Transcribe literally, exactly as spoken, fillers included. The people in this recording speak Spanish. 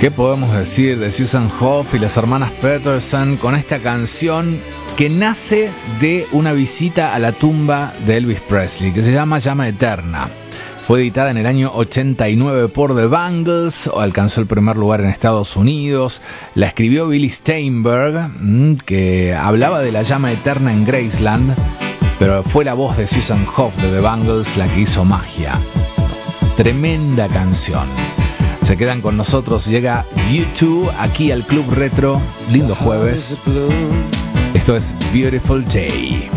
¿Qué podemos decir de Susan Hoff y las hermanas Peterson con esta canción que nace de una visita a la tumba de Elvis Presley, que se llama Llama Eterna? Fue editada en el año ochenta y nueve por The Bangles, alcanzó el primer lugar en Estados Unidos. La escribió Billy Steinberg, que hablaba de la llama eterna en Graceland, pero fue la voz de Susan Hoff de The Bangles la que hizo magia. Tremenda canción. Se quedan con nosotros, llega U dos aquí al Club Retro. Lindo jueves. Esto es Beautiful Day.